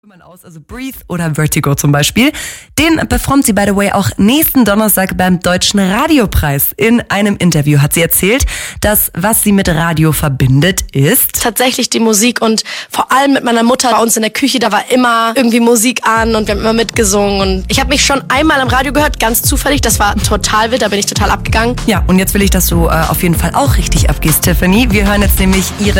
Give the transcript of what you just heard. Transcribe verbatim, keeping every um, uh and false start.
Man aus, also Breathe oder Vertigo zum Beispiel. Den performt sie, by the way, auch nächsten Donnerstag beim Deutschen Radiopreis. In einem Interview hat sie erzählt, dass was sie mit Radio verbindet ist tatsächlich die Musik und vor allem mit meiner Mutter bei uns in der Küche, da war immer irgendwie Musik an und wir haben immer mitgesungen und ich habe mich schon einmal im Radio gehört, ganz zufällig, das war total wild, da bin ich total abgegangen. Ja, und jetzt will ich, dass du äh, auf jeden Fall auch richtig abgehst, Tiffany. Wir hören jetzt nämlich ihre